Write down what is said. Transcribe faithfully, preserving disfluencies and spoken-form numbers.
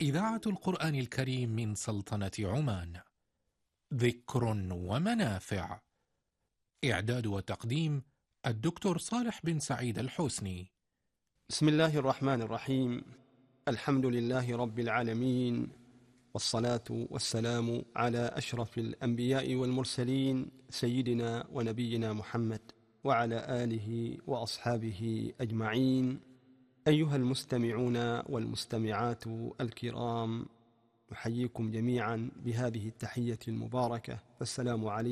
إذاعة القرآن الكريم من سلطنة عمان. ذكر ومنافع. إعداد وتقديم الدكتور صالح بن سعيد الحسني. بسم الله الرحمن الرحيم. الحمد لله رب العالمين، والصلاة والسلام على أشرف الأنبياء والمرسلين سيدنا ونبينا محمد وعلى آله وأصحابه أجمعين. أيها المستمعون والمستمعات الكرام، نحييكم جميعا بهذه التحية المباركة، فالسلام عليكم